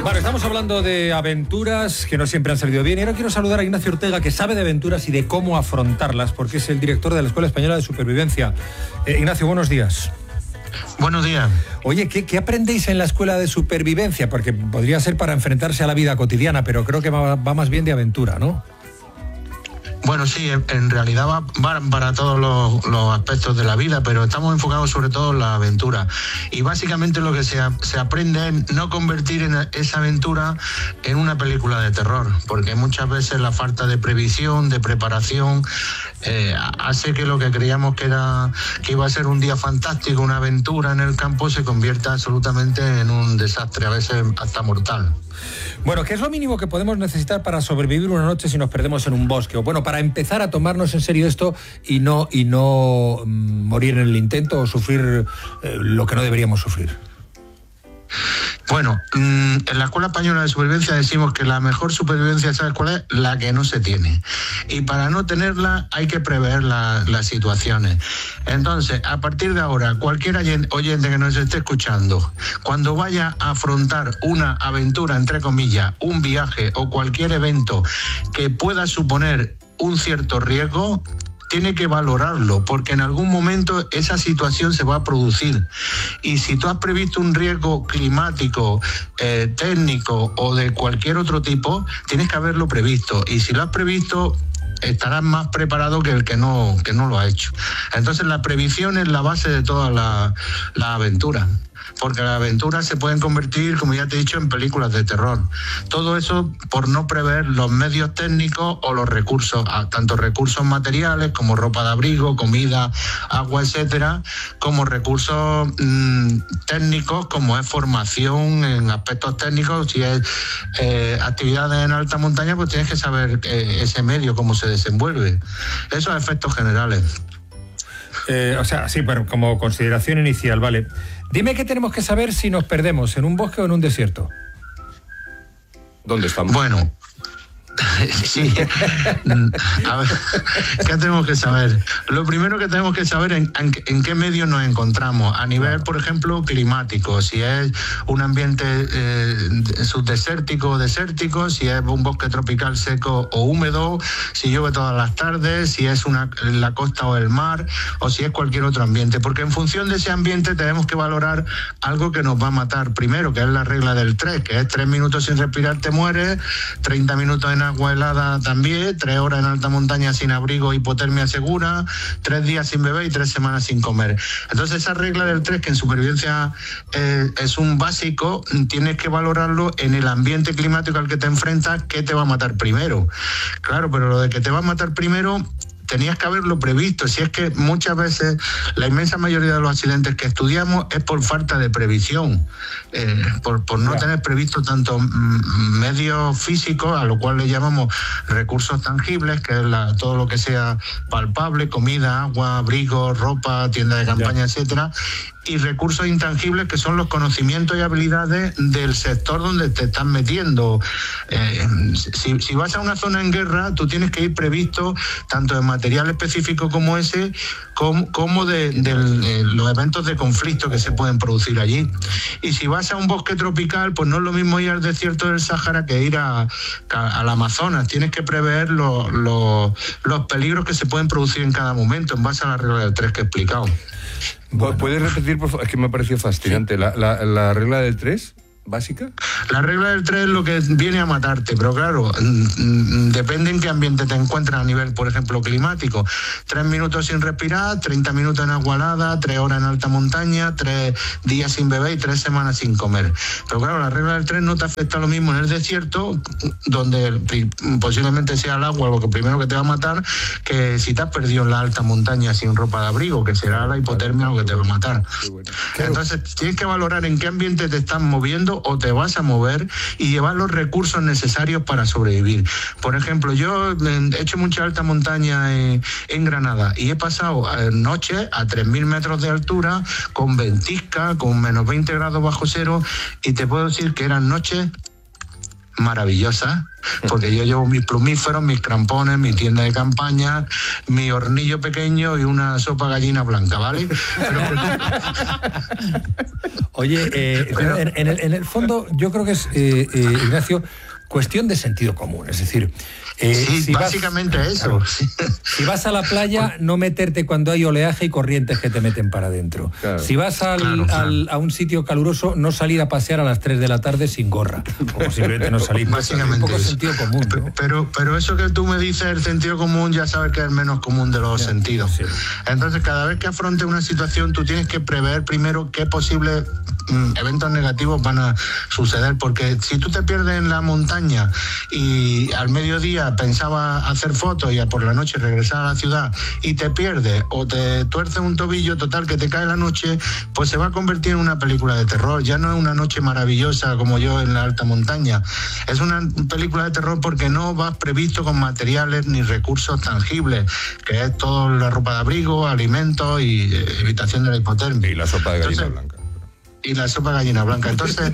Bueno, estamos hablando de aventuras que no siempre han salido bien y ahora quiero saludar a Ignacio Ortega, que sabe de aventuras y de cómo afrontarlas, porque es el director de la Escuela Española de Supervivencia. Ignacio, buenos días. Buenos días. Oye, ¿qué aprendéis en la Escuela de Supervivencia? Porque podría ser para enfrentarse a la vida cotidiana, pero creo que va más bien de aventura, ¿no? Bueno, sí, en realidad va para todos los aspectos de la vida, pero estamos enfocados sobre todo en la aventura. Y básicamente lo que se aprende es no convertir esa aventura en una película de terror, porque muchas veces la falta de previsión, de preparación, hace que lo que creíamos que iba a ser un día fantástico, una aventura en el campo, se convierta absolutamente en un desastre, a veces hasta mortal. Bueno, ¿qué es lo mínimo que podemos necesitar para sobrevivir una noche si nos perdemos en un bosque? O bueno, para empezar a tomarnos en serio esto y no morir en el intento o sufrir lo que no deberíamos sufrir. Bueno, en la Escuela Española de Supervivencia decimos que la mejor supervivencia, ¿sabes cuál es? La que no se tiene. Y para no tenerla hay que prever las situaciones. Entonces, a partir de ahora, cualquier oyente que nos esté escuchando, cuando vaya a afrontar una aventura, entre comillas, un viaje o cualquier evento que pueda suponer un cierto riesgo, tiene que valorarlo, porque en algún momento esa situación se va a producir. Y si tú has previsto un riesgo climático, técnico o de cualquier otro tipo, tienes que haberlo previsto. Y si lo has previsto, estarás más preparado que el que no lo ha hecho. Entonces la previsión es la base de toda la aventura. Porque las aventuras se pueden convertir, como ya te he dicho, en películas de terror. Todo eso por no prever los medios técnicos o los recursos, tanto recursos materiales como ropa de abrigo, comida, agua, etcétera, como recursos técnicos, como es formación en aspectos técnicos. Si es actividades en alta montaña, pues tienes que saber ese medio, cómo se desenvuelve. Esos efectos generales. O sea, sí, pero como consideración inicial, vale. Dime qué tenemos que saber si nos perdemos, en un bosque o en un desierto. ¿Dónde estamos? Bueno, sí. A ver, ¿qué tenemos que saber? Lo primero que tenemos que saber es en qué medio nos encontramos, a nivel, por ejemplo, climático, si es un ambiente subdesértico o desértico, si es un bosque tropical seco o húmedo, si llueve todas las tardes, si es la costa o el mar, o si es cualquier otro ambiente, porque en función de ese ambiente tenemos que valorar algo que nos va a matar primero, que es la regla del 3, que es 3 minutos sin respirar te mueres, 30 minutos en agua helada también, 3 horas en alta montaña sin abrigo, hipotermia segura, 3 días sin beber y 3 semanas sin comer. Entonces esa regla del 3, que en supervivencia es un básico, tienes que valorarlo en el ambiente climático al que te enfrentas, qué te va a matar primero. Claro, pero lo de que te va a matar primero tenías que haberlo previsto. Si es que muchas veces la inmensa mayoría de los accidentes que estudiamos es por falta de previsión, por no tener previsto tanto medios físicos, a lo cual le llamamos recursos tangibles, que es todo lo que sea palpable, comida, agua, abrigo, ropa, tienda de campaña, etcétera, y recursos intangibles, que son los conocimientos y habilidades del sector donde te estás metiendo. Si vas a una zona en guerra, tú tienes que ir previsto tanto de material específico como ese, como de los eventos de conflicto que se pueden producir allí. Y si vas a un bosque tropical, pues no es lo mismo ir al desierto del Sáhara que ir al Amazonas. Tienes que prever los peligros que se pueden producir en cada momento, en base a la regla del 3 que he explicado. Bueno. ¿Puedes repetir, por favor? Es que me ha parecido fascinante. Sí. ¿La regla del 3? ¿Básica? La regla del 3 es lo que viene a matarte, pero claro, depende en qué ambiente te encuentras a nivel, por ejemplo, climático. 3 minutos sin respirar, 30 minutos en agua helada, 3 horas en alta montaña, 3 días sin beber y 3 semanas sin comer. Pero claro, la regla del 3 no te afecta lo mismo en el desierto, donde posiblemente sea el agua lo que primero que te va a matar, que si te has perdido en la alta montaña sin ropa de abrigo, que será la hipotermia lo que te va a matar. Bueno. Entonces tienes que valorar en qué ambiente te estás moviendo o te vas a mover y llevar los recursos necesarios para sobrevivir. Por ejemplo, yo he hecho mucha alta montaña en Granada y he pasado noches a 3.000 metros de altura con ventisca, con menos 20 grados bajo cero, y te puedo decir que eran noches maravillosas, porque yo llevo mis plumíferos, mis crampones, mi tienda de campaña, mi hornillo pequeño y una sopa gallina blanca, ¿vale? Oye, en el fondo yo creo que es, Ignacio, cuestión de sentido común, es decir... sí, si básicamente vas, eso. Claro, si vas a la playa, no meterte cuando hay oleaje y corrientes que te meten para adentro. Claro. Si vas a un sitio caluroso, no salir a pasear a las 3 de la tarde sin gorra. O posiblemente no salir. Básicamente un poco sentido común, ¿no? Pero eso que tú me dices, el sentido común, ya sabes que es el menos común de los sentidos. Sí. Entonces, cada vez que afrontes una situación, tú tienes que prever primero qué posibles eventos negativos van a suceder, porque si tú te pierdes en la montaña y al mediodía pensaba hacer fotos y por la noche regresar a la ciudad y te pierdes o te tuerces un tobillo, total que te cae la noche, pues se va a convertir en una película de terror. Ya no es una noche maravillosa como yo en la alta montaña, es una película de terror porque no vas previsto con materiales ni recursos tangibles, que es toda la ropa de abrigo, alimentos y evitación de la hipotermia. Y la sopa de gallina blanca. Y la sopa de gallina blanca. Entonces...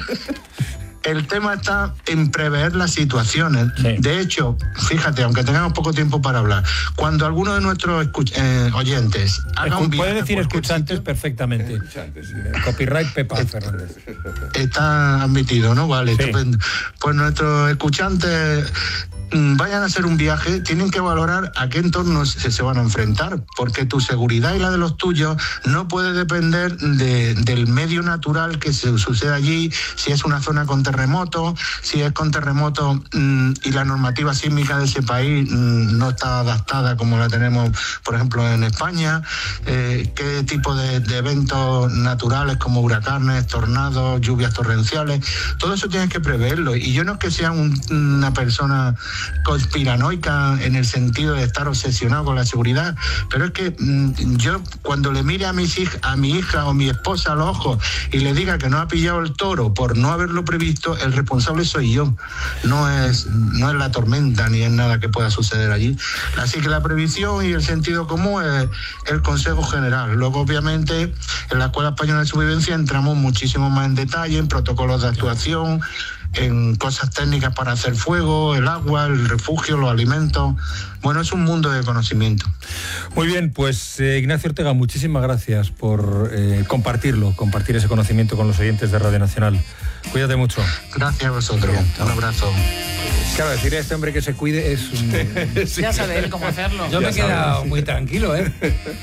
el tema está en prever las situaciones. Sí. De hecho, fíjate, aunque tengamos poco tiempo para hablar, cuando alguno de nuestros oyentes haga un viaje... Puede decir escuchantes sitio, perfectamente. Escuchantes, sí. Copyright Pepa Fernández. Está admitido, ¿no? Vale, sí. Estupendo. Pues nuestros escuchantes... vayan a hacer un viaje, tienen que valorar a qué entornos se van a enfrentar, porque tu seguridad y la de los tuyos no puede depender del medio natural que se sucede allí, si es una zona con terremoto, si es con terremoto y la normativa sísmica de ese país no está adaptada como la tenemos, por ejemplo, en España, qué tipo de eventos naturales como huracanes, tornados, lluvias torrenciales, todo eso tienes que preverlo. Y yo no es que sea una persona conspiranoica en el sentido de estar obsesionado con la seguridad, pero es que yo cuando le mire a mi hija o mi esposa a los ojos y le diga que no ha pillado el toro por no haberlo previsto, el responsable soy yo, no es la tormenta ni es nada que pueda suceder allí. Así que la previsión y el sentido común es el consejo general. Luego, obviamente, en la Escuela Española de Supervivencia entramos muchísimo más en detalle en protocolos de actuación, en cosas técnicas para hacer fuego, el agua, el refugio, los alimentos. Bueno, es un mundo de conocimiento. Muy bien, pues Ignacio Ortega, muchísimas gracias por compartir ese conocimiento con los oyentes de Radio Nacional. Cuídate mucho. Gracias a vosotros. Un abrazo. Claro, decirle a este hombre que se cuide es un... Sí. Ya sabe él cómo hacerlo. Yo me he quedado muy tranquilo, ¿eh?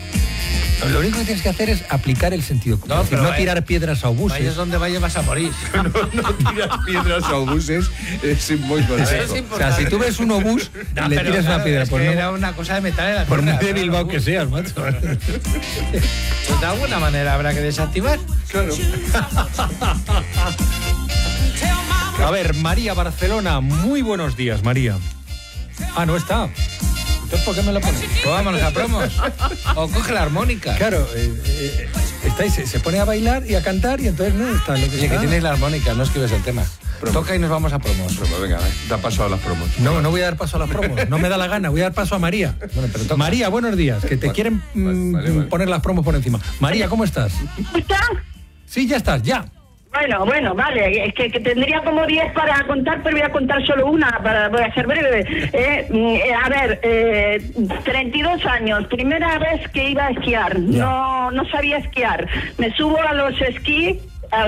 Lo único que tienes que hacer es aplicar el sentido común. No tirar piedras a obuses. Vayas donde vayas vas a morir. No tirar piedras a obuses es muy consejo. O sea, si tú ves un obús y le tiras una piedra... Por era una cosa de metal en la por muy de Bilbao que seas, macho. Pues de alguna manera habrá que desactivar. Claro. A ver, María, Barcelona. Muy buenos días, María. Ah, no está. Entonces, ¿por qué me lo pones? Pues vámonos a promos. O coge la armónica. Claro, se pone a bailar y a cantar y entonces no está lo que que tienes la armónica, no escribes el tema. Toca y nos vamos a promos. Venga, da paso a las promos. No voy a dar paso a las promos. No me da la gana, voy a dar paso a María. Bueno, pero María, buenos días, que te quieren poner las promos por encima. María, ¿cómo estás? ¿Estás? Sí, ya estás, ya. Bueno, vale, es que tendría como 10 para contar, pero voy a contar solo una, voy a ser breve. 32 años, primera vez que iba a esquiar, no sabía esquiar. Me subo a los esquíes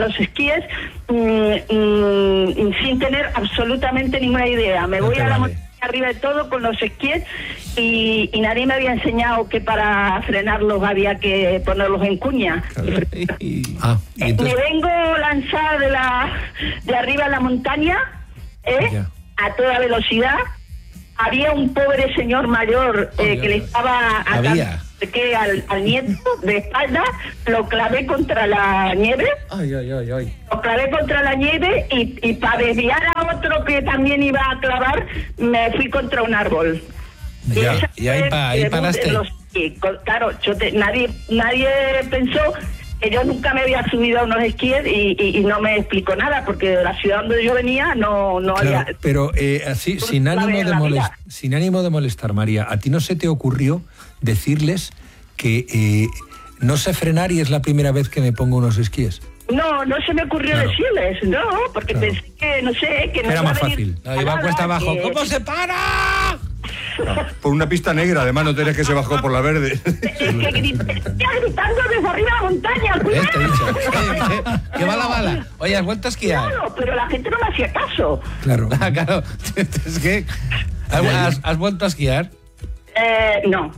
sin tener absolutamente ninguna idea. Me voy a la montaña arriba de todo con los esquíes y nadie me había enseñado que para frenarlos había que ponerlos en cuña. Me vengo lanzada de arriba a la montaña a toda velocidad. Había un pobre señor mayor que le estaba atando al nieto de espalda, lo clavé contra la nieve. Lo clavé contra la nieve y para desviar a otro que también iba a clavar, me fui contra un árbol. Y ahí paraste. Claro, nadie pensó que yo nunca me había subido a unos esquíes y no me explicó nada, porque de la ciudad donde yo venía no había... Pero así, sin ánimo de molestar, María, ¿a ti no se te ocurrió decirles que no sé frenar y es la primera vez que me pongo unos esquíes? No se me ocurrió decirles, porque pensé no sé, que no era va más a venir fácil. No, iba cuesta abajo. que- ¿Cómo se para? Por una pista negra, además no tenés que se bajó por la verde. Es que estoy gritando desde arriba de la montaña, Te he cuidado. dicho. Que va la bala. Oye, ¿has vuelto a esquiar? Claro, pero la gente no me hacía caso. Claro. Ah, claro. Es que... ¿Has vuelto a esquiar? No.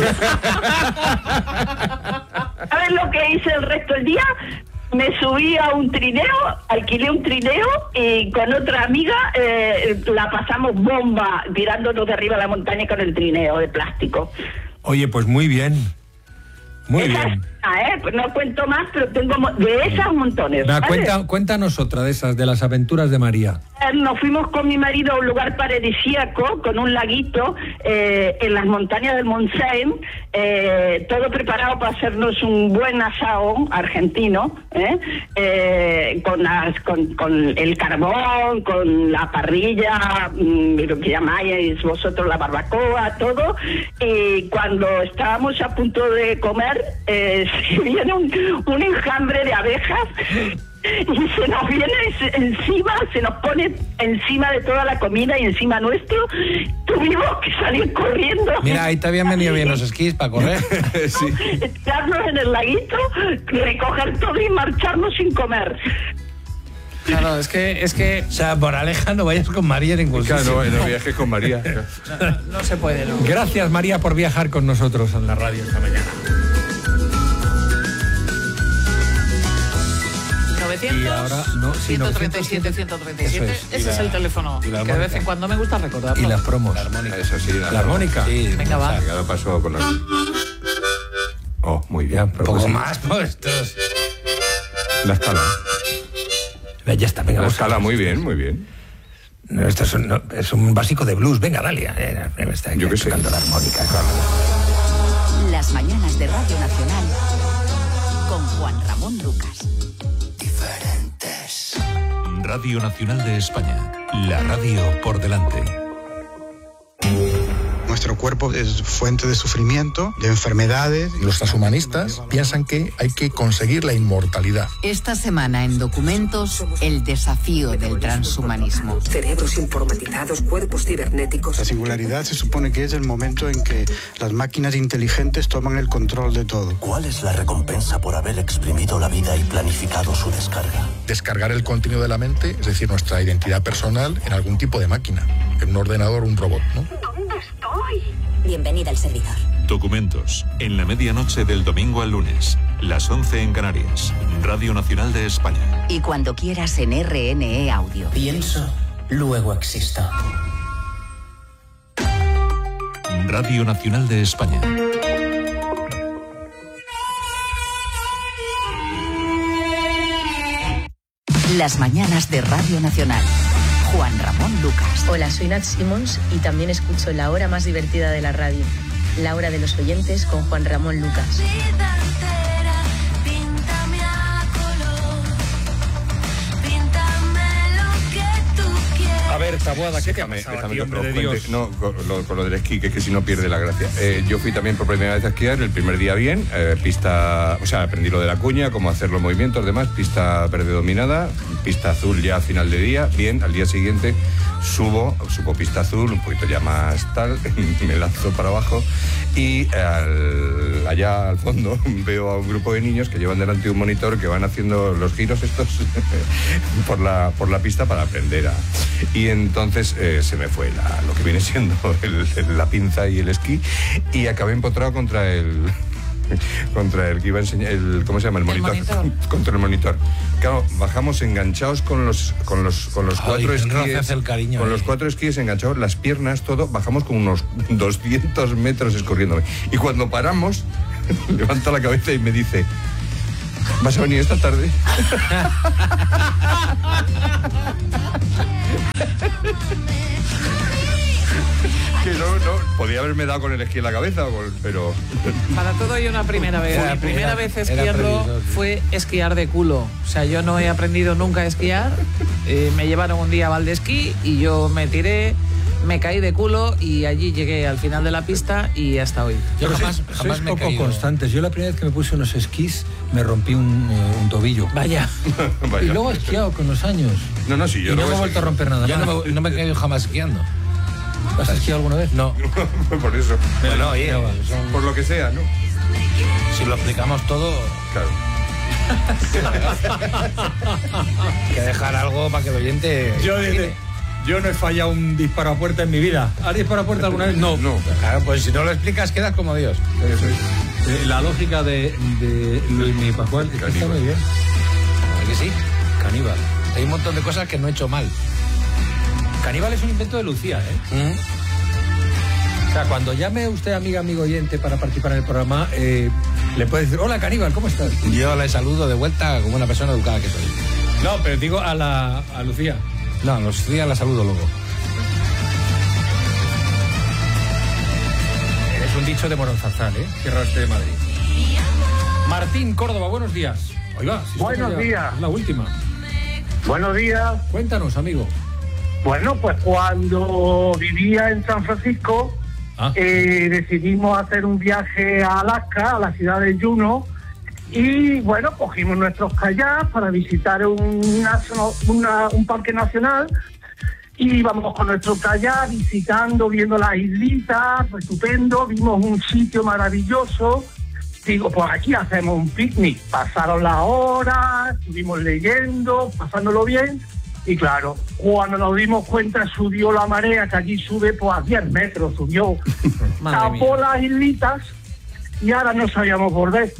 ¿Sabes lo que hice el resto del día? Me subí a un trineo, alquilé un trineo y con otra amiga la pasamos bomba tirándonos de arriba de la montaña con el trineo de plástico. Oye, pues muy bien. Muy Esa bien. es una, pues no cuento más, pero tengo de esas montones. Va, ¿vale? cuéntanos otra de esas, de las aventuras de María. Nos fuimos con mi marido a un lugar paradisíaco, con un laguito, en las montañas del Montseny, todo preparado para hacernos un buen asado argentino, con el carbón, con la parrilla, lo que llamáis vosotros la barbacoa, todo. Y cuando estábamos a punto de comer, se viene un enjambre de abejas. Y se nos viene encima, se nos pone encima de toda la comida y encima nuestro. Tuvimos que salir corriendo. Mira, ahí te habían venido bien los esquís para correr. Sí. Tirarnos en el laguito, recoger todo y marcharnos sin comer. Claro, es que, o sea, por Aleja no vayas con María en ningún Claro, sitio. en el viaje con María. No se puede, ¿no? Gracias, María, por viajar con nosotros en la radio esta mañana. 900 Y ahora, no, sí, 137 Eso 137. es. Ese es el teléfono y la que de vez armónica. en cuando me gusta recordarlo. Y las promos. Eso sí, La armónica. Sí, Venga, va. Ahora pasó con las... Oh, muy bien. Ya, pero un poco pues- más puestos. La escala. Ya está, venga, La vamos. escala, muy bien, muy bien. No, esto es un básico de blues. Venga, dale. Me está Yo qué sé. tocando la armónica. Las mañanas de Radio Nacional con Juan Ramón Lucas. Radio Nacional de España. La radio por delante. Nuestro cuerpo es fuente de sufrimiento, de enfermedades. Los transhumanistas piensan que hay que conseguir la inmortalidad. Esta semana en Documentos, el desafío del transhumanismo. Cerebros informatizados, cuerpos cibernéticos. La singularidad se supone que es el momento en que las máquinas inteligentes toman el control de todo. ¿Cuál es la recompensa por haber exprimido la vida y planificado su descarga? Descargar el contenido de la mente, es decir, nuestra identidad personal, en algún tipo de máquina, en un ordenador o un robot, ¿no? ¿Dónde estoy? Bienvenida al servidor. Documentos. En la medianoche del domingo al lunes. Las 11 en Canarias. Radio Nacional de España. Y cuando quieras en RNE Audio. Pienso, luego existo. Radio Nacional de España. Las mañanas de Radio Nacional. Juan Ramón Lucas. Hola, soy Nat Simons y también escucho la hora más divertida de la radio. La hora de los oyentes con Juan Ramón Lucas. A ver, Taboada, ¿qué te ha Déjame pasado a ti, que hombre de os cuente. Dios? No, con lo del esquí, que es que si no pierde la gracia. Yo fui también por primera vez a esquiar, el primer día bien, pista, o sea, aprendí lo de la cuña, cómo hacer los movimientos, demás, pista verde dominada, pista azul ya a final de día, bien, al día siguiente subo pista azul, un poquito ya más tal, me lanzo para abajo y allá al fondo veo a un grupo de niños que llevan delante un monitor que van haciendo los giros estos por la pista para aprender y entonces se me fue lo que viene siendo la pinza y el esquí y acabé empotrado contra el que iba a enseñar ¿cómo se llama? El monitor. Contra el monitor. Claro, bajamos enganchados con los cuatro esquíes. El cariño, con los 4 esquíes enganchados, las piernas, todo, bajamos con unos 200 metros escorriéndome. Y cuando paramos, levanta la cabeza y me dice: ¿vas a venir esta tarde? Que no, podía haberme dado con el esquí en la cabeza, pero... Para todo hay una primera vez. Mi primera vez esquiando fue esquiar de culo. O sea, yo no he aprendido nunca a esquiar. Me llevaron un día a Valdesquí y yo me tiré me caí de culo y allí llegué al final de la pista y hasta hoy. Yo jamás me he caído. Constantes. Yo la primera vez que me puse unos esquís me rompí un tobillo. Vaya. Y luego he esquiado con los años. No, sí, yo y no me he vuelto a romper nada. Yo no me he caído jamás esquiando. ¿Has esquiado alguna vez? No. Por eso. Bueno, oye, por lo que sea, ¿no? Si lo explicamos todo... Claro. Hay que dejar algo para que el oyente... Yo no he fallado un disparo a puerta en mi vida. ¿Has disparado a puerta alguna vez? No. Claro, pues si no lo explicas quedas como Dios. Eso es. La lógica de Luis Pascual está muy bien. ¿A que sí? Caníbal. Hay un montón de cosas que no he hecho mal. Caníbal es un invento de Lucía, ¿eh? O sea, cuando llame usted, amigo oyente, para participar en el programa, le puede decir, hola, Caníbal, ¿cómo estás? Yo le saludo de vuelta como una persona educada que soy. No, pero digo a Lucía. No, a Lucía la saludo luego. Es un dicho de Moronzarzal, ¿eh? Tierra Oeste de Madrid. Martín Córdoba, buenos días. Oiga, si buenos días. Es la última. Buenos días. Cuéntanos, amigo. Bueno, pues cuando vivía en San Francisco, decidimos hacer un viaje a Alaska, a la ciudad de Juneau, y bueno, cogimos nuestros kayaks para visitar un parque nacional, y íbamos con nuestro kayak visitando, viendo las islitas, estupendo, vimos un sitio maravilloso. Digo, pues aquí hacemos un picnic. Pasaron las horas, estuvimos leyendo, pasándolo bien. Y claro, cuando nos dimos cuenta subió la marea, que allí sube pues a 10 metros, subió. Tapó las islitas y ahora no sabíamos volver.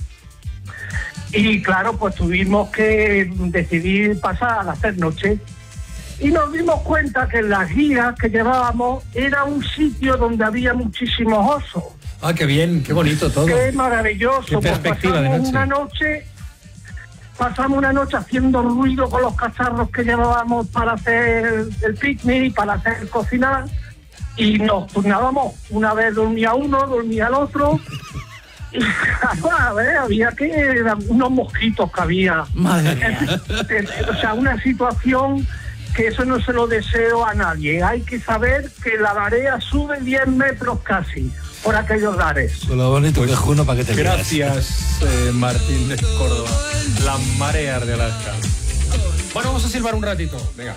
Y claro, pues tuvimos que decidir pasar a las 3 noches. Y nos dimos cuenta que en las guías que llevábamos era un sitio donde había muchísimos osos. Ah, qué bien, qué bonito todo. Qué maravilloso. Qué perspectiva de noche. Pasamos una noche haciendo ruido con los cacharros que llevábamos para hacer el picnic, para hacer cocinar, y nos turnábamos. Una vez dormía uno, dormía el otro, y a ver, había unos mosquitos que había. Madre mía. O sea, una situación que eso no se lo deseo a nadie. Hay que saber que la marea sube 10 metros casi por aquellos lares. Con lo bonito que es Juno, para que te gracias, Martín de Córdoba. Las mareas de Alaska. Bueno, vamos a silbar un ratito. Venga.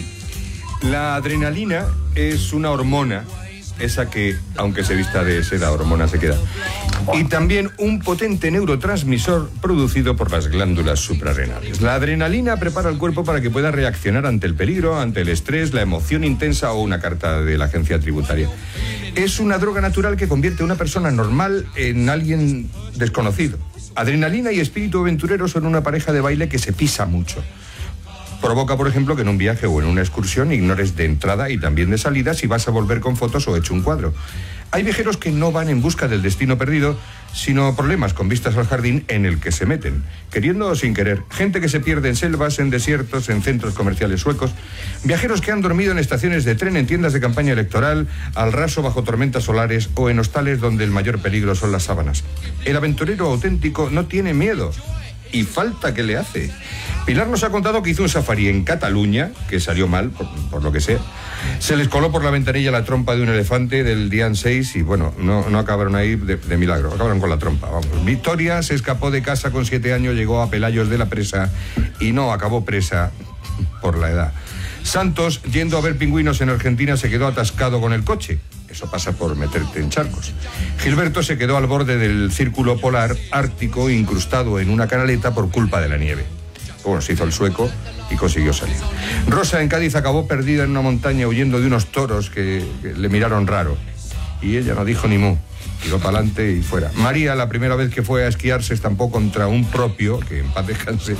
La adrenalina es una hormona, esa que, aunque se vista de seda, hormona se queda. Y también un potente neurotransmisor producido por las glándulas suprarrenales. La adrenalina prepara al cuerpo para que pueda reaccionar ante el peligro, ante el estrés, la emoción intensa o una carta de la agencia tributaria. Es una droga natural que convierte a una persona normal en alguien desconocido. Adrenalina y espíritu aventurero son una pareja de baile que se pisa mucho. Provoca, por ejemplo, que en un viaje o en una excursión ignores de entrada y también de salida si vas a volver con fotos o hecho un cuadro. Hay viajeros que no van en busca del destino perdido, sino problemas con vistas al jardín en el que se meten, queriendo o sin querer. Gente que se pierde en selvas, en desiertos, en centros comerciales suecos. Viajeros que han dormido en estaciones de tren, en tiendas de campaña electoral, al raso bajo tormentas solares o en hostales donde el mayor peligro son las sábanas. El aventurero auténtico no tiene miedo. Y falta que le hace. Pilar nos ha contado que hizo un safari en Cataluña, que salió mal, por lo que sea. Se les coló por la ventanilla la trompa de un elefante del Dian 6 y bueno, no acabaron ahí de milagro, acabaron con la trompa. Vamos. Victoria se escapó de casa con 7 años, llegó a Pelayos de la Presa y no acabó presa por la edad. Santos, yendo a ver pingüinos en Argentina, se quedó atascado con el coche. Eso pasa por meterte en charcos. Gilberto se quedó al borde del círculo polar ártico incrustado en una canaleta por culpa de la nieve. Bueno, se hizo el sueco y consiguió salir. Rosa en Cádiz acabó perdida en una montaña huyendo de unos toros que le miraron raro. Y ella no dijo ni mu. Tiró para adelante y fuera. María, la primera vez que fue a esquiar, se estampó contra un propio, que en paz descanse,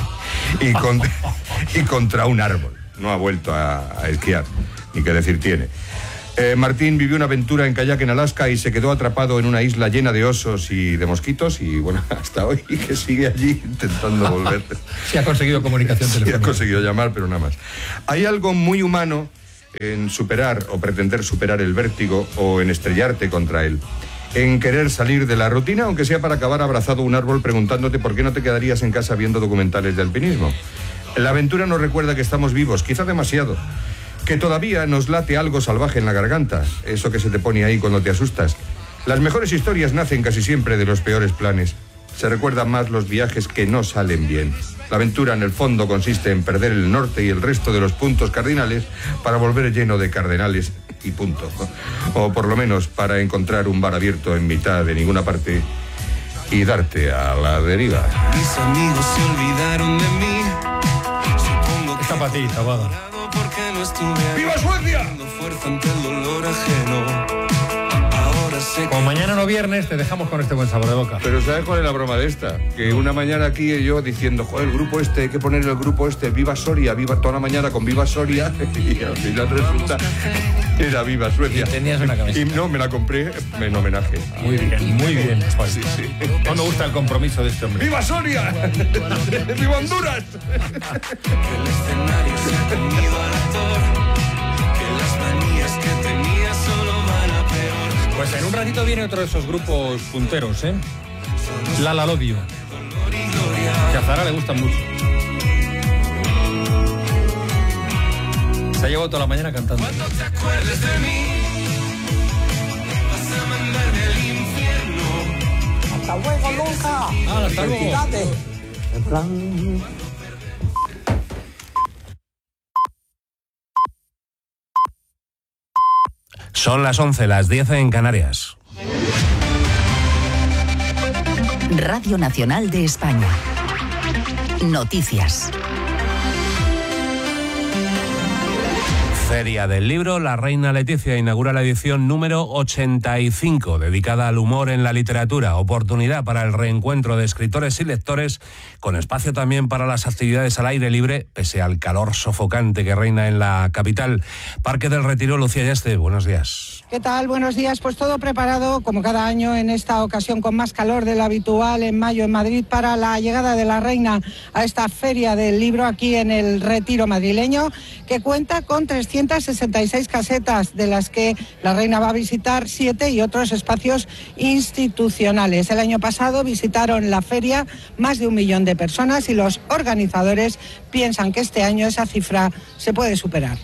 y contra un árbol. No ha vuelto a esquiar, ni qué decir tiene. Martín vivió una aventura en kayak en Alaska y se quedó atrapado en una isla llena de osos y de mosquitos y bueno, hasta hoy que sigue allí intentando volver. Sí ha conseguido comunicación telefónica. Sí ha conseguido llamar, pero nada más. Hay algo muy humano en superar o pretender superar el vértigo o en estrellarte contra él. En querer salir de la rutina, aunque sea para acabar abrazado a un árbol preguntándote por qué no te quedarías en casa viendo documentales de alpinismo. La aventura nos recuerda que estamos vivos, quizá demasiado. que todavía nos late algo salvaje en la garganta, eso que se te pone ahí cuando te asustas. Las mejores historias nacen casi siempre de los peores planes. Se recuerdan más los viajes que no salen bien. La aventura en el fondo consiste en perder el norte y el resto de los puntos cardinales para volver lleno de cardenales y punto. O por lo menos para encontrar un bar abierto en mitad de ninguna parte y darte a la deriva. Mis amigos se olvidaron de mí. Esta patita, Guada. ¡Viva Suecia! Fuerza ante el dolor ajeno. Como mañana no viernes, te dejamos con este buen sabor de boca. Pero ¿sabes cuál es la broma de esta? Que una mañana aquí yo diciendo, joder, el grupo este, hay que poner el grupo este, Viva Soria, viva toda la mañana con Viva Soria, y al final resulta era Viva Suecia. Y tenías una camiseta. Y no, me la compré en homenaje. Muy bien, muy bien. Pues, sí, sí. No me gusta el compromiso de este hombre. ¡Viva Soria! ¡Viva Honduras! Que el escenario se ha tenido al actor, que las manías que tenía solo van a peor. Pues en un ratito viene otro de esos grupos punteros, ¿eh? Lala Lodio. Que a Zara le gustan mucho. Se ha llevado toda la mañana cantando. Cuando te acuerdes de mí, vas a mandarme al infierno. ¡Hasta luego, Luca! Hasta luego. En plan... Son las 11, las 10 en Canarias. Radio Nacional de España. Noticias. Feria del Libro, la Reina Leticia inaugura la edición número 85, dedicada al humor en la literatura, oportunidad para el reencuentro de escritores y lectores, con espacio también para las actividades al aire libre, pese al calor sofocante que reina en la capital. Parque del Retiro, Lucía Yaste, buenos días. ¿Qué tal? Buenos días. Pues todo preparado, como cada año, en esta ocasión con más calor de lo habitual en mayo en Madrid, para la llegada de la Reina a esta Feria del Libro aquí en el Retiro madrileño, que cuenta con 366 casetas, de las que la Reina va a visitar 7 y otros espacios institucionales. El año pasado visitaron la feria más de 1 millón de personas y los organizadores piensan que este año esa cifra se puede superar.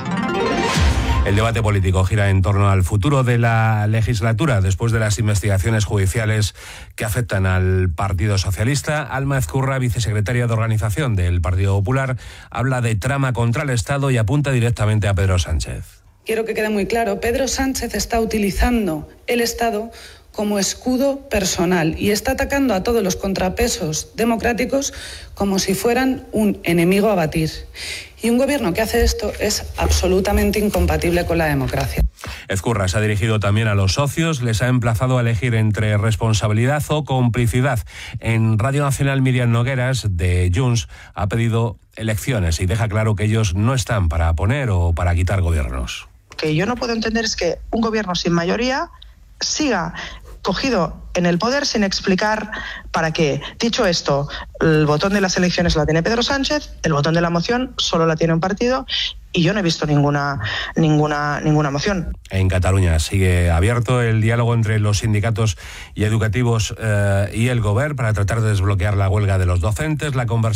El debate político gira en torno al futuro de la legislatura después de las investigaciones judiciales que afectan al Partido Socialista. Alma Ezcurra, vicesecretaria de Organización del Partido Popular, habla de trama contra el Estado y apunta directamente a Pedro Sánchez. Quiero que quede muy claro, Pedro Sánchez está utilizando el Estado como escudo personal y está atacando a todos los contrapesos democráticos como si fueran un enemigo a batir. Y un gobierno que hace esto es absolutamente incompatible con la democracia. Ezcurra se ha dirigido también a los socios, les ha emplazado a elegir entre responsabilidad o complicidad. En Radio Nacional, Miriam Nogueras, de Junts, ha pedido elecciones y deja claro que ellos no están para poner o para quitar gobiernos. Lo que yo no puedo entender es que un gobierno sin mayoría siga cogido en el poder sin explicar para qué. Dicho esto, el botón de las elecciones la tiene Pedro Sánchez, el botón de la moción solo la tiene un partido y yo no he visto ninguna moción. En Cataluña sigue abierto el diálogo entre los sindicatos y educativos y el Govern para tratar de desbloquear la huelga de los docentes.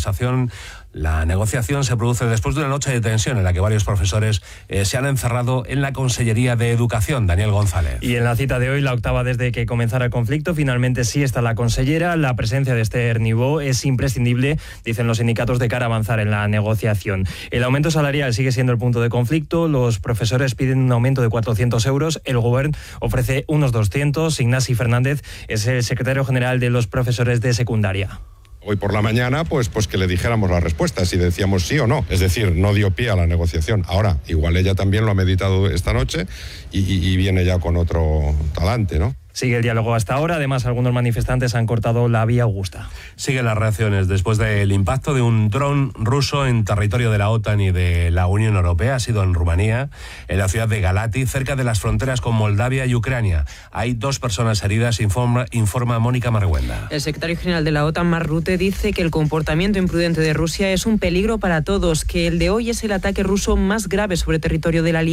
La negociación se produce después de una noche de tensión en la que varios profesores se han encerrado en la Consellería de Educación. Daniel González. Y en la cita de hoy, la octava desde que comenzara el conflicto, finalmente sí está la consellera. La presencia de Esther Niubó es imprescindible, dicen los sindicatos, de cara a avanzar en la negociación. El aumento salarial sigue siendo el punto de conflicto. Los profesores piden un aumento de 400 euros. El Govern ofrece unos 200. Ignasi Fernández es el secretario general de los profesores de secundaria. Hoy por la mañana, pues que le dijéramos la respuesta, si decíamos sí o no. Es decir, no dio pie a la negociación. Ahora, igual ella también lo ha meditado esta noche y viene ya con otro talante, ¿no? Sigue el diálogo hasta ahora. Además, algunos manifestantes han cortado la vía Augusta. Siguen las reacciones después del impacto de un dron ruso en territorio de la OTAN y de la Unión Europea. Ha sido en Rumanía, en la ciudad de Galati, cerca de las fronteras con Moldavia y Ucrania. Hay 2 personas heridas, informa Mónica Marguenda. El secretario general de la OTAN, Mark Rutte, dice que el comportamiento imprudente de Rusia es un peligro para todos, que el de hoy es el ataque ruso más grave sobre territorio de la